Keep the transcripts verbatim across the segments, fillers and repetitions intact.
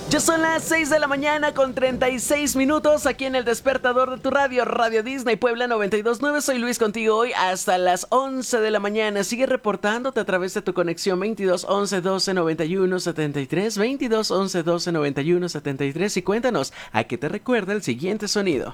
Ya son las seis de la mañana con treinta y seis minutos aquí en el despertador de tu radio, Radio Disney Puebla noventa y dos punto nueve. Soy Luis contigo hoy hasta las once de la mañana. Sigue reportándote a través de tu conexión veintidós once doce noventa y uno setenta y tres, veintidós once doce noventa y uno setenta y tres y cuéntanos a qué te recuerda el siguiente sonido.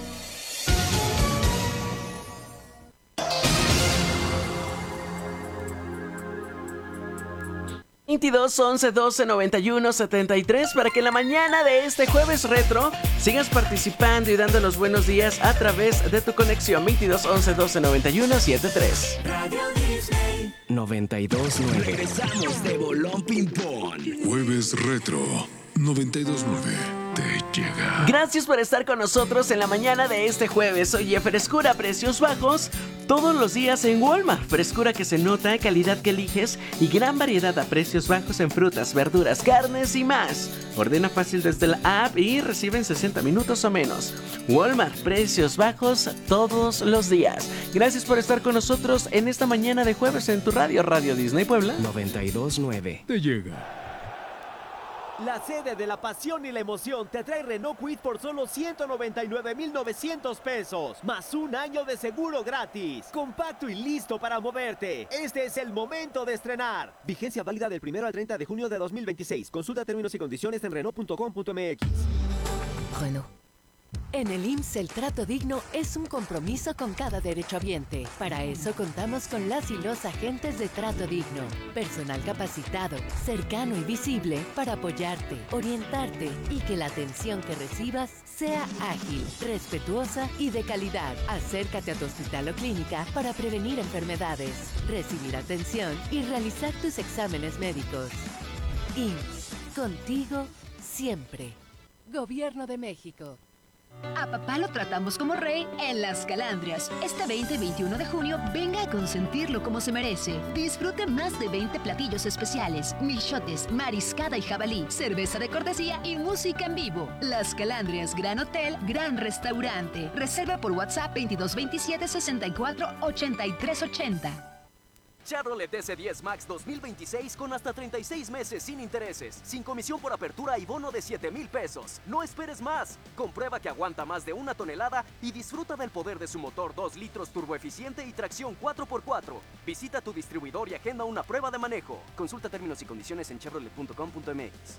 veintidós once doce noventa y uno setenta y tres para que en la mañana de este jueves retro sigas participando y dando los buenos días a través de tu conexión veintidós once doce noventa y uno setenta y tres. Radio Disney noventa y dos punto nueve. Regresamos de Bolón Ping Pong. Jueves retro noventa y dos punto nueve. Te llega. Gracias por estar con nosotros en la mañana de este jueves. Oye, frescura a precios bajos todos los días en Walmart. Frescura que se nota, calidad que eliges y gran variedad a precios bajos en frutas, verduras, carnes y más. Ordena fácil desde la app y recibe en sesenta minutos o menos. Walmart, precios bajos todos los días. Gracias por estar con nosotros en esta mañana de jueves en tu radio, Radio Disney Puebla noventa y dos punto nueve. Te llega. La sede de la pasión y la emoción te trae Renault Kwid por solo ciento noventa y nueve mil novecientos pesos, más un año de seguro gratis. Compacto y listo para moverte. Este es el momento de estrenar. Vigencia válida del primero al treinta de junio de dos mil veintiséis. Consulta términos y condiciones en renault punto com punto m x. Renault. En el I M S S el trato digno es un compromiso con cada derechohabiente. Para eso contamos con las y los agentes de trato digno. Personal capacitado, cercano y visible para apoyarte, orientarte y que la atención que recibas sea ágil, respetuosa y de calidad. Acércate a tu hospital o clínica para prevenir enfermedades, recibir atención y realizar tus exámenes médicos. I M S S, contigo siempre. Gobierno de México. A papá lo tratamos como rey en Las Calandrias. Este veinte y veintiuno de junio, venga a consentirlo como se merece. Disfrute más de veinte platillos especiales, milchotes, mariscada y jabalí, cerveza de cortesía y música en vivo. Las Calandrias, gran hotel, gran restaurante. Reserva por WhatsApp veintidós veintisiete sesenta y cuatro ochenta y tres ochenta. Chevrolet S diez Max dos mil veintiséis con hasta treinta y seis meses sin intereses, sin comisión por apertura y bono de siete mil pesos. No esperes más. Comprueba que aguanta más de una tonelada y disfruta del poder de su motor dos litros turboeficiente y tracción cuatro por cuatro. Visita tu distribuidor y agenda una prueba de manejo. Consulta términos y condiciones en chevrolet punto com punto m x.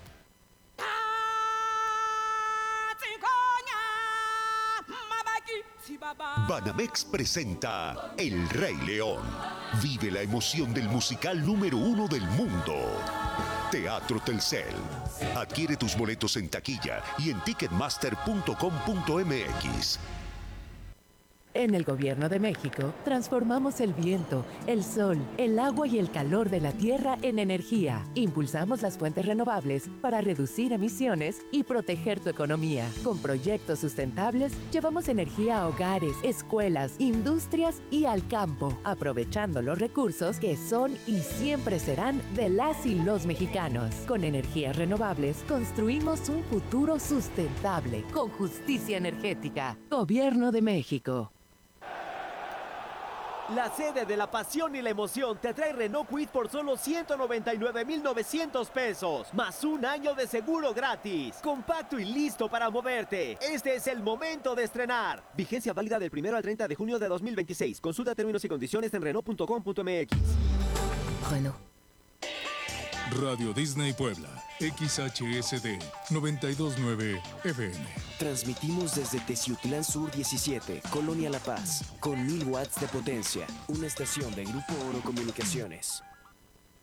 Banamex presenta El Rey León. Vive la emoción del musical número uno del mundo. Teatro Telcel. Adquiere tus boletos en taquilla y en ticketmaster punto com punto m x. En el Gobierno de México, transformamos el viento, el sol, el agua y el calor de la tierra en energía. Impulsamos las fuentes renovables para reducir emisiones y proteger tu economía. Con proyectos sustentables, llevamos energía a hogares, escuelas, industrias y al campo, aprovechando los recursos que son y siempre serán de las y los mexicanos. Con energías renovables, construimos un futuro sustentable, con justicia energética. Gobierno de México. La sede de la pasión y la emoción te trae Renault Kwid por solo ciento noventa y nueve mil novecientos pesos, más un año de seguro gratis. Compacto y listo para moverte. Este es el momento de estrenar. Vigencia válida del primero al treinta de junio de dos mil veintiséis. Consulta términos y condiciones en renault punto com punto m x. Renault. Radio Disney Puebla, X H S D noventa y dos punto nueve F M. Transmitimos desde Teciutlán Sur diecisiete, Colonia La Paz, con mil watts de potencia. Una estación de Grupo Oro Comunicaciones.